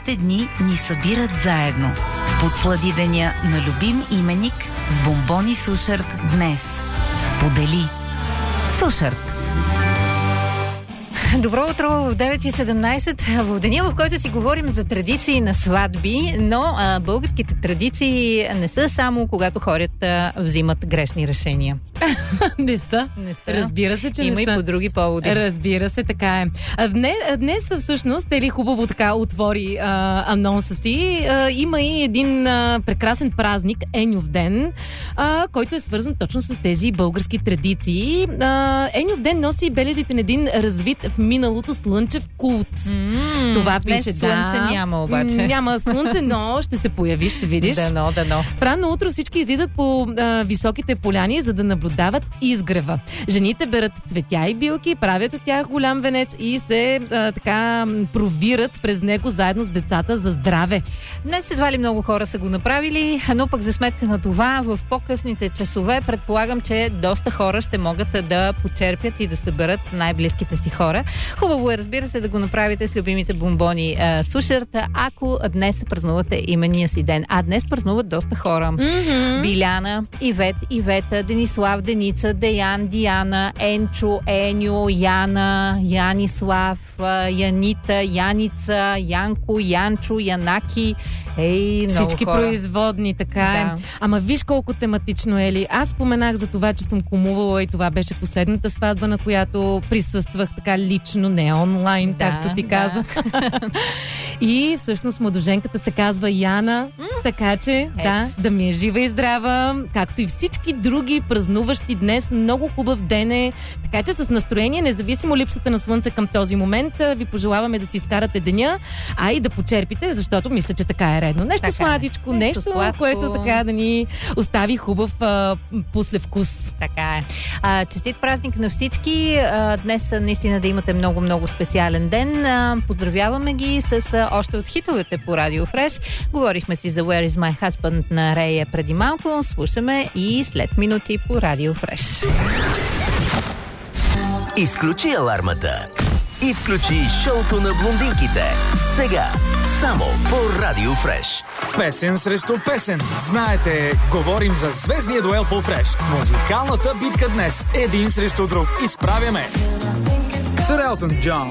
Рождествените дни ни събират заедно. Подслади деня на любим именик с бомбони Сушарт днес. Сподели. Сушарт. Добро утро в 9:17, в деня, в който си говорим за традиции на сватби, но българските традиции не са само когато хората взимат грешни решения. Не са. Разбира се, че има не са. И по други поводи. Разбира се, така е. Днес всъщност, Ели хубаво така отвори анонса си, има и един прекрасен празник, Еньов ден, който е свързан точно с тези български традиции. Еньов ден носи белезите на един развит в миналото слънчев култ. Това пише, днес слънце няма обаче. Няма слънце, но ще се появи, ще видиш. Дано. В ранно утро всички излизат по високите поляни, за да наблюдават изгрева. Жените берат цветя и билки, правят от тях голям венец и се така провират през него заедно с децата за здраве. Днес едва ли много хора са го направили, но пък за сметка на това в по-късните часове предполагам, че доста хора ще могат да почерпят и да съберат най-близките си хора. Хубаво е, разбира се, да го направите с любимите бомбони Сушарт, ако днес празнувате именния си ден. А днес празнуват доста хора. Биляна, Ивет, Ивета, Денислав, Деница, Деян, Диана, Енчо, Еньо, Яна, Янислав, Янита, Яница, Янко, Янчо, Янаки. Много всички хора. Производни, така е. Ама виж колко тематично, Ели. Аз споменах за това, че съм кумувала и това беше последната сватба, на която присъствах така лично, не онлайн, както ти каза. И всъщност младоженката се казва Яна, така че да ми е жива и здрава, както и всички други празнуващи днес. Много хубав ден е, така че с настроение, независимо липсата на слънце към този момент, ви пожелаваме да си изкарате деня, а и да почерпите, защото мисля, че така е редно. Нещо сладичко, нещо сладко, което така да ни остави хубав послевкус. Така е. Честит празник на всички. Днес наистина да имате много специален ден. Поздравяваме ги с още от хитовете по Радио Фреш. Говорихме си за Where is my husband на Рея преди малко. Слушаме и след минути по Радио Фреш. Изключи алармата и включи шоуто на блондинките. Сега, само по Радио Фреш. Песен срещу песен. Знаете, говорим за звездния дуел по Фреш. Музикалната битка днес. Един срещу друг. Изправяме Сър Елтън Джон,